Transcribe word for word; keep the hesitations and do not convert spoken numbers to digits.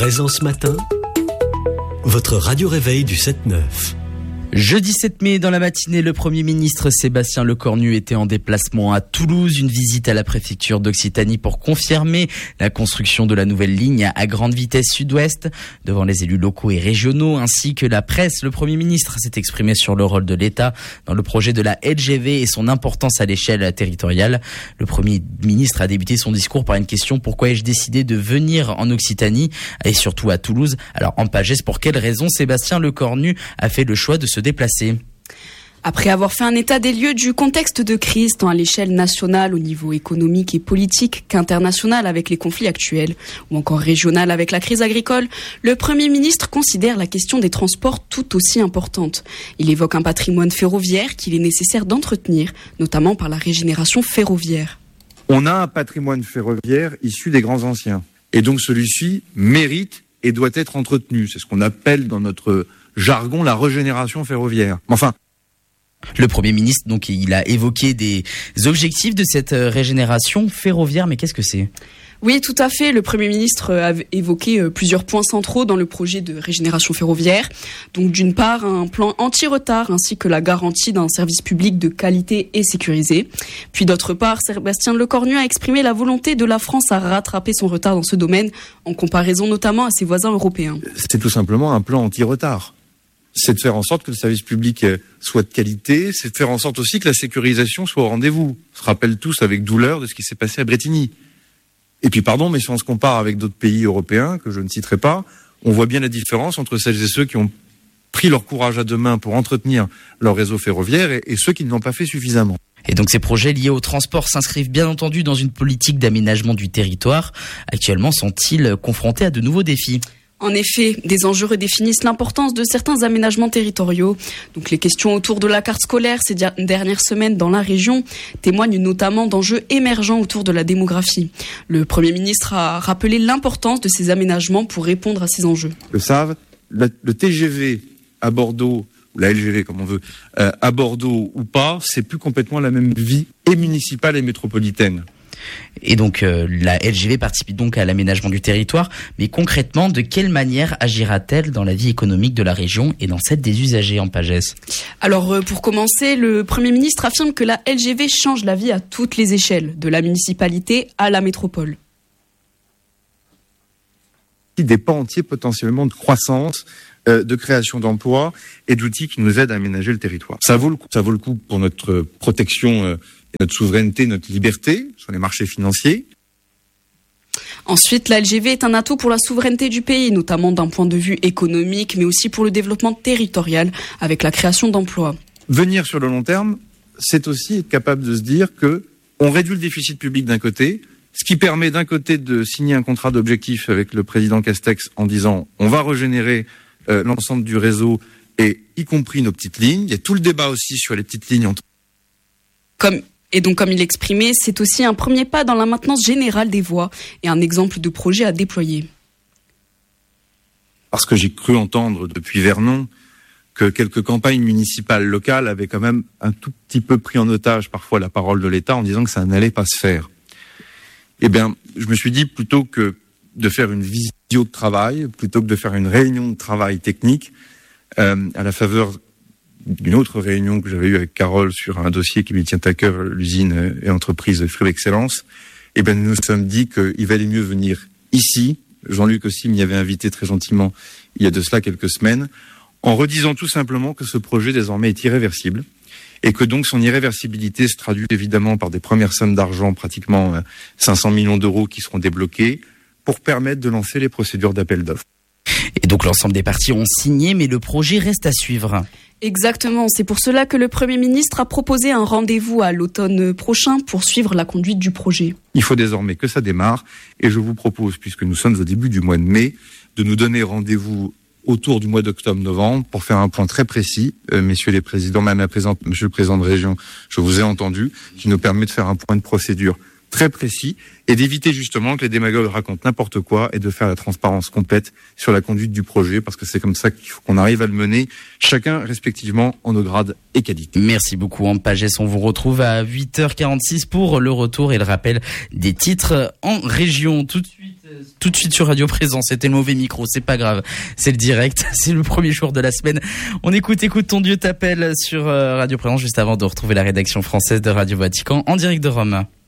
Présent ce matin, votre radio-réveil du sept neuf. Jeudi sept mai, dans la matinée, le Premier ministre Sébastien Lecornu était en déplacement à Toulouse, une visite à la préfecture d'Occitanie pour confirmer la construction de la nouvelle ligne à grande vitesse sud-ouest. Devant les élus locaux et régionaux ainsi que la presse, le Premier ministre s'est exprimé sur le rôle de l'État dans le projet de la L G V et son importance à l'échelle territoriale. Le Premier ministre a débuté son discours par une question: pourquoi ai-je décidé de venir en Occitanie et surtout à Toulouse? Alors en pagès, pour quelles raisons Sébastien Lecornu a fait le choix de se déplacer? Après avoir fait un état des lieux du contexte de crise, tant à l'échelle nationale au niveau économique et politique qu'international avec les conflits actuels, ou encore régional avec la crise agricole, le Premier ministre considère la question des transports tout aussi importante. Il évoque un patrimoine ferroviaire qu'il est nécessaire d'entretenir, notamment par la régénération ferroviaire. On a un patrimoine ferroviaire issu des grands anciens. Et donc celui-ci mérite et doit être entretenu. C'est ce qu'on appelle dans notre jargon la régénération ferroviaire. Enfin, le Premier ministre, donc, il a évoqué des objectifs de cette régénération ferroviaire, mais qu'est-ce que c'est ? Oui, tout à fait. Le Premier ministre a évoqué plusieurs points centraux dans le projet de régénération ferroviaire. Donc, d'une part, un plan anti-retard ainsi que la garantie d'un service public de qualité et sécurisé. Puis, d'autre part, Sébastien Lecornu a exprimé la volonté de la France à rattraper son retard dans ce domaine, en comparaison notamment à ses voisins européens. C'est tout simplement un plan anti-retard. C'est de faire en sorte que le service public soit de qualité, c'est de faire en sorte aussi que la sécurisation soit au rendez-vous. On se rappelle tous avec douleur de ce qui s'est passé à Brétigny. Et puis pardon, mais si on se compare avec d'autres pays européens, que je ne citerai pas, on voit bien la différence entre celles et ceux qui ont pris leur courage à deux mains pour entretenir leur réseau ferroviaire et, et ceux qui ne l'ont pas fait suffisamment. Et donc ces projets liés au transport s'inscrivent bien entendu dans une politique d'aménagement du territoire. Actuellement, sont-ils confrontés à de nouveaux défis ? En effet, des enjeux redéfinissent l'importance de certains aménagements territoriaux. Donc les questions autour de la carte scolaire ces dernières semaines dans la région témoignent notamment d'enjeux émergents autour de la démographie. Le Premier ministre a rappelé l'importance de ces aménagements pour répondre à ces enjeux. Le savent, le T G V à Bordeaux, ou la L G V comme on veut, euh, à Bordeaux ou pas, c'est plus complètement la même vie et municipale et métropolitaine. Et donc euh, la L G V participe donc à l'aménagement du territoire, mais concrètement, de quelle manière agira-t-elle dans la vie économique de la région et dans celle des usagers en pagès ? Alors euh, pour commencer, le Premier ministre affirme que la L G V change la vie à toutes les échelles, de la municipalité à la métropole. Des pans entiers potentiellement de croissance, euh, de création d'emplois et d'outils qui nous aident à aménager le territoire. Ça vaut le coup, ça vaut le coup pour notre protection euh, notre souveraineté, notre liberté sur les marchés financiers. Ensuite, la L G V est un atout pour la souveraineté du pays, notamment d'un point de vue économique, mais aussi pour le développement territorial, avec la création d'emplois. Venir sur le long terme, c'est aussi être capable de se dire que on réduit le déficit public d'un côté, ce qui permet d'un côté de signer un contrat d'objectif avec le président Castex en disant on va régénérer euh, l'ensemble du réseau et y compris nos petites lignes. Il y a tout le débat aussi sur les petites lignes entre... Comme Et donc, comme il l'exprimait, c'est aussi un premier pas dans la maintenance générale des voies et un exemple de projet à déployer. Parce que j'ai cru entendre depuis Vernon que quelques campagnes municipales locales avaient quand même un tout petit peu pris en otage parfois la parole de l'État en disant que ça n'allait pas se faire. Eh bien, je me suis dit, plutôt que de faire une visio de travail, plutôt que de faire une réunion de travail technique, euh, à la faveur d'une autre réunion que j'avais eue avec Carole sur un dossier qui lui tient à cœur, l'usine et entreprise Fruits Excellence, eh bien, nous nous sommes dit qu'il valait mieux venir ici. Jean-Luc aussi m'y avait invité très gentiment il y a de cela quelques semaines, en redisant tout simplement que ce projet désormais est irréversible et que donc son irréversibilité se traduit évidemment par des premières sommes d'argent, pratiquement cinq cents millions d'euros qui seront débloqués pour permettre de lancer les procédures d'appel d'offres. Et donc l'ensemble des parties ont signé, mais le projet reste à suivre. Exactement, c'est pour cela que le Premier ministre a proposé un rendez-vous à l'automne prochain pour suivre la conduite du projet. Il faut désormais que ça démarre et je vous propose, puisque nous sommes au début du mois de mai, de nous donner rendez-vous autour du mois d'octobre-novembre pour faire un point très précis. Euh, messieurs les présidents, madame la présidente, monsieur le président de région, je vous ai entendu, qui nous permet de faire un point de procédure très précis, et d'éviter justement que les démagogues racontent n'importe quoi et de faire la transparence complète sur la conduite du projet, parce que c'est comme ça qu'il faut qu'on arrive à le mener, chacun respectivement en nos grades et qualités. Merci beaucoup Anne Pagès, on vous retrouve à huit heures quarante-six pour le retour et le rappel des titres en région. Tout de suite, tout de suite sur Radio Présence, c'était le mauvais micro, c'est pas grave, c'est le direct, c'est le premier jour de la semaine. On écoute, écoute ton Dieu t'appelle sur Radio Présence juste avant de retrouver la rédaction française de Radio Vatican en direct de Rome.